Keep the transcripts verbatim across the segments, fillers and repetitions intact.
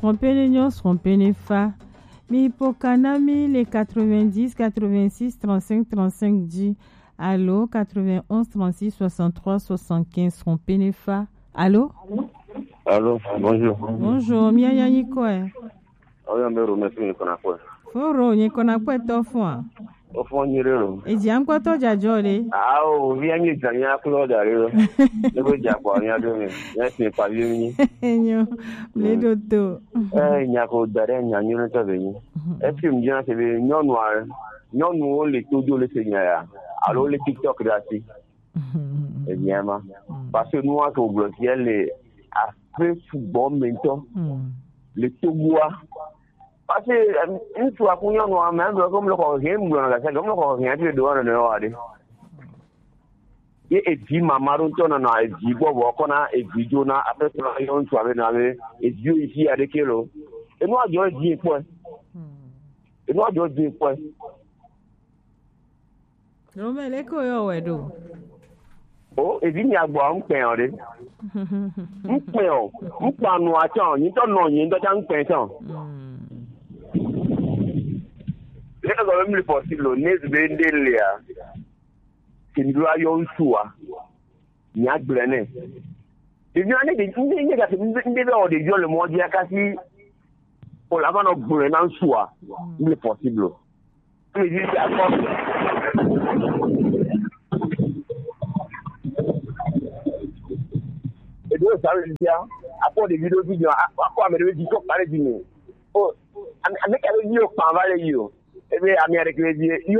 Srompénénion, Srompénéfa. Mi Pokanami, les quatre-vingt-dix, quatre-vingt-six, trente-cinq, trente-cinq, dix. Allô, quatre-vingt-onze, trente-six, soixante-trois, soixante-quinze, Srompénéfa. Allô? Allô, bonjour. Bonjour, Mia Yanikoe. Oya mbero mesu ni kona kwa. Foro, ni kona kwa tofwa. Ofo nyirero. Eji anko to jajole. Ah, o vi anyi zanya kulo darero. Nego jakwa nya do ni. Ya se pa bi mi. Enyo, bledo to. Eh, nya ko dare nya nyiro to be ni. E fi mi jana se be nyonu a. Nyonu o le tojo le se nya ya. Alo le TikTok dati. E bien ma. Parce que nous a ko bloquer les après football maintenant. Le Togoa. Parce que une fois qu'on y a un même comme le corrigé, comme le corrigé, tu dois le regarder. Et puis maman on a dit bon on a et vidéo na après ça on soit avec avec et Dieu ici avec kilo. Et moi je dis point. Et moi je dis point. Non mais les koyo wedo. Oh, et puis il y a bon pain de. Un pain, un pain noir tiens, ni ton nom ni ton pain tiens. C'est quand même le possible, n'est vendé là. C'est une loi yon soa. Ni a blené. Et bien on est des ni ni que ni des on des le monde ya kasi pour la vendre blené en soa. Il est possible. Mais il y a et donc ça veut dire après des vidéos vidéo à quoi mais des vidéos parler du nous oh avec avec vidéo pas va les yo et bien Amérique dit yo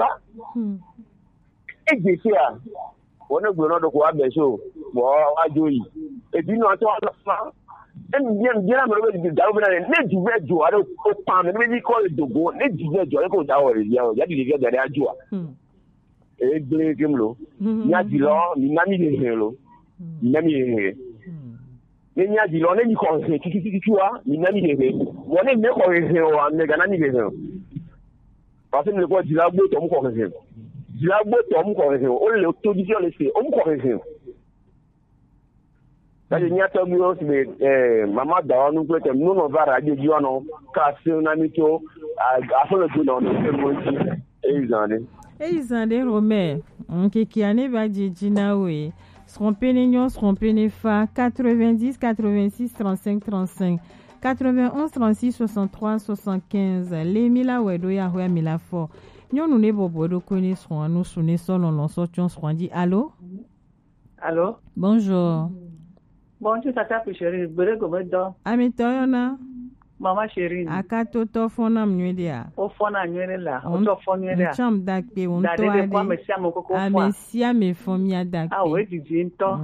et j'ai fait on a besoin de quoi ben so bon à joyi et puis nous on a et bien bien mais le gars on a ne du vrai jo alors au pas mais dit quoi le dogo ne du vrai jo ko da o ya ya di gars derrière jo et blé comme lo ni a dit là ni nami de lo ni nami ni nya di lo ne ni ko se ki ki ki wa ni nami de he wo ne me ko he o ne ga nami de he parce que le ko di la gbo to mu ko he di la gbo to mu ko he o le to di le se o mu ko he ça je nya to mi o se eh mama da onu ko te nu no vara de di ono ka se na mi to a fo le do no no se mo ti e izande e izande Romain on ki ane ba jijina we Srompénénion, Srompénéfa, quatre-vingt-dix, quatre-vingt-six, trente-cinq, trente-cinq, quatre-vingt-onze, trente-six, soixante-trois, soixante-quinze. Les mila wedo ya hoya mila fo. Nyon nous ne bobo do koni sron nous sone son on so tion sron di allô? Allô? Bonjour. Bonjour tata chérie, bere go medo. Amito yona. Mama chérie. Akato to fona mnwede a. O fona nwere la, o to fona nwere a. Cham dakpe on to ade. Dade kwa mesia moko ko fo. Amesia me fomia dakpe. Ah we didi nto.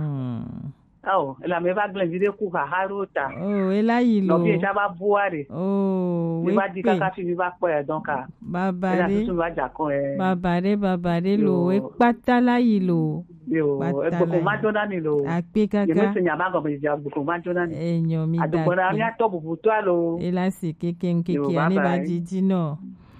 Ah ela me va glenvide ku ha harota. Oh ela yilo. No bi ja ba buare. Oh we ba di kaka fi ba po e donc a. Babare. Ela tu ba ja kon e. Babare babare lo e patala yilo. Yo, e boko majona ni lo. Akpe kaka. Ye me nya ba go be ja boko majona ni. Enyo mi dakpe. Adubona mi ato bubu to alo. Ela se keke nkeke ani ba jiji no.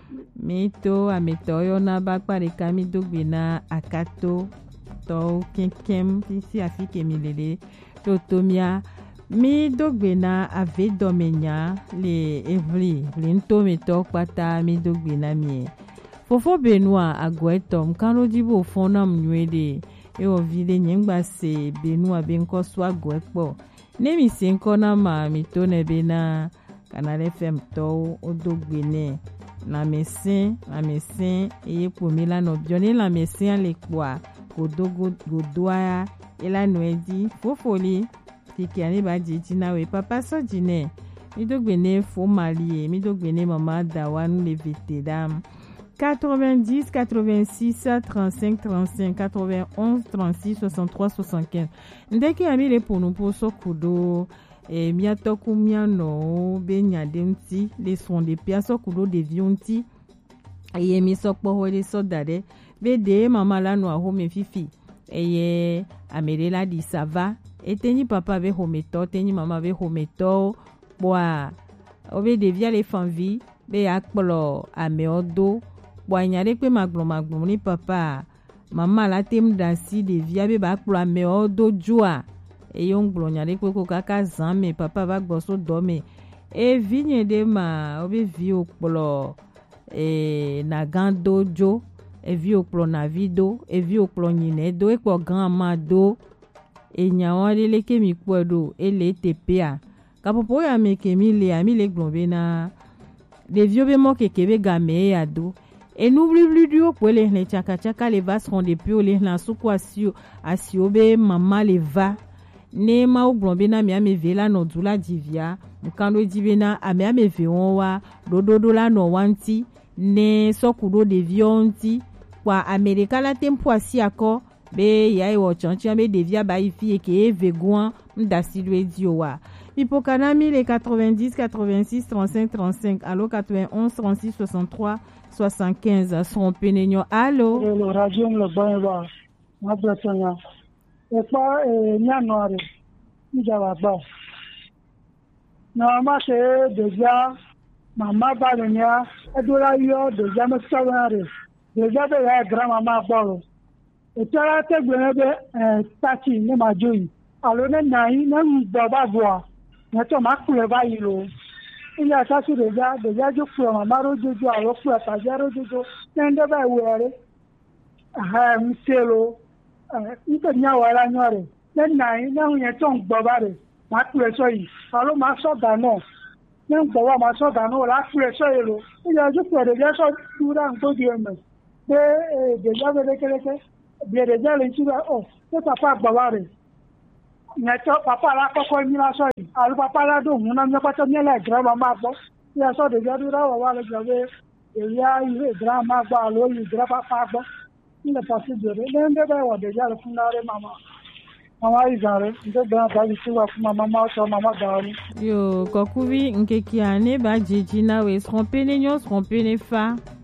Mito ameto yo na ba pare kami dogbe na akato to kenkem isi afike milele to tomia mi dogbe na ave domenya le evli le nto meto pata mi dogbe na mi fofo benua agweto mkano dibo fona mnwede e o vile nyengba se benua benko swa gwepo nemi senko na ma mito nebe na Canal F M to odogbe ne la mesin la mesin eye pomela no bione la mesin le kwa kodogo godoa ela noedi fofoli tiki ani ba jijina we papa so jine mi dogbe ne fo mali mi dogbe ne mama dawan le vetedam quatre-vingt-dix, quatre-vingt-six, trente-cinq, trente-cinq, quatre-vingt-onze, trente-six, soixante-trois, soixante-quinze. Ndeki ami le pono po so kudo e miato kumiano be nyademti les sont des piaso kudo de vionti e mi so po ho de so dade be de mama la no ho me fifi e amere la di sava e teni papa be ho meto teni mama be ho meto boa o be de via les fanvi be akpolo ame odo boa nyare pe maglo maglo ni papa mama la tem dansi de via be ba akpolo ame odo joa e yon glonyare koko kaka zame papa va gboso dome e vinye de ma obe vi okplo e na gando jo e vi okplo na vido e vi okplo nyine do e ko grandma do e nyawa de le ke mi po do e le tepea kapopo ya me ke mi le ami le glombe na de vieux be mo ke kebe game ya do et n'oublie plus du pour les ne chaka chaka les vas seront depuis les na suku asio asio be mama le va ne ma o glombe na mi ame vela no dula divia mukando divina ame ame veonwa dododo la no wanti ne sokudo de vionti kwa amerika la tempo asi ako be ya e wo chanchi ame devia ba ifi ke vegoan ndasilwe diowa Hippocanami les quatre-vingt-dix, quatre-vingt-six, trente-cinq, trente-cinq, allo quatre-vingt-onze, trente-six, soixante-trois, soixante-quinze, son pénignon, allo. Le radio le bon va, ma bretagne. Et pas, et n'y a noir, n'y a pas. Normalement, c'est déjà, maman balenia, et de la yo, déjà, me savez, déjà, de la grand-maman bolo. Et tu as été bien, un tati, ne m'a dit, alors, n'est-ce pas, baba bois. Nato makule ba yilo ila tasu deja deja jo fu mama ro jojo aro fu ta jaro jojo nende ba were ha mselo ito nya wala nyore nen nai na hunye ton gbobare makule so yi alo ma so da no nen gbowa ma so da no la kule so yelo ila jo fu deja so dura ngo di eme de deja be keleke de deja le chira o to papa gbobare Neto papa la koko mi la so yi alu papa la do mu na mi pato mi la grandma ma gbo ya so de jadu ra wa le jabe e ya ile grandma gba lo yi grandma papa gbo ile pasi de re le nde ba wa de ja fun na re mama mama izare nde ba ba ti wa fun mama ma so mama da ni yo kokubi nke kiane ba jiji na we seront pénignon seront pénéfa